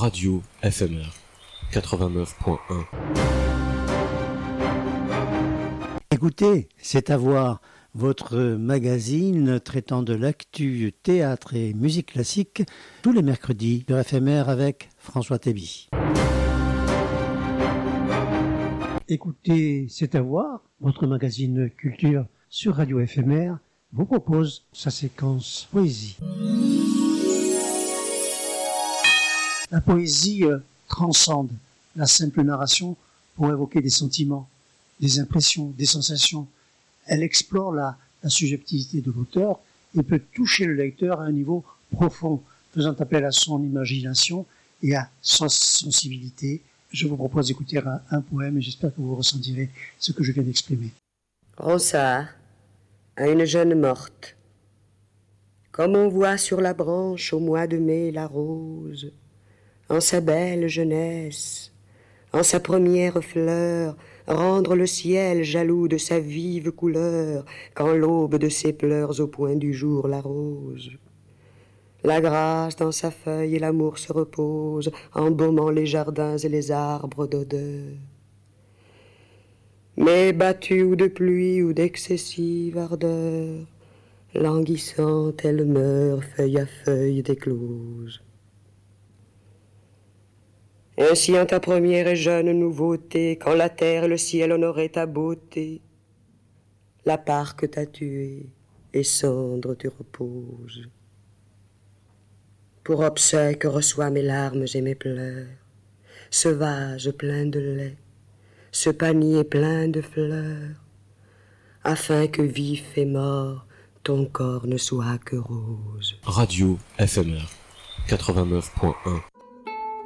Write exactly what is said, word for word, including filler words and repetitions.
Radio éphémère quatre-vingt-neuf point un. Écoutez, c'est à voir, votre magazine traitant de l'actu théâtre et musique classique tous les mercredis sur Éphémère avec François Théby. Écoutez, c'est à voir, votre magazine culture sur Radio Éphémère vous propose sa séquence poésie. La poésie euh, transcende la simple narration pour évoquer des sentiments, des impressions, des sensations. Elle explore la, la subjectivité de l'auteur et peut toucher le lecteur à un niveau profond, faisant appel à son imagination et à sa sensibilité. Je vous propose d'écouter un, un poème et j'espère que vous ressentirez ce que je viens d'exprimer. Ronsard, à une jeune morte. Comme on voit sur la branche au mois de mai la rose, en sa belle jeunesse, en sa première fleur, rendre le ciel jaloux de sa vive couleur, quand l'aube de ses pleurs au point du jour l'arrose. La grâce dans sa feuille et l'amour se repose, embaumant les jardins et les arbres d'odeur. Mais battue ou de pluie ou d'excessive ardeur, languissante elle meurt, feuille à feuille d'éclose. Ainsi en ta première et jeune nouveauté, quand la terre et le ciel honoraient ta beauté, la part que t'as tuée et cendre tu reposes. Pour obsèque reçois mes larmes et mes pleurs, ce vase plein de lait, ce panier plein de fleurs, afin que vif et mort ton corps ne soit que rose. Radio éphémère quatre-vingt-neuf point un.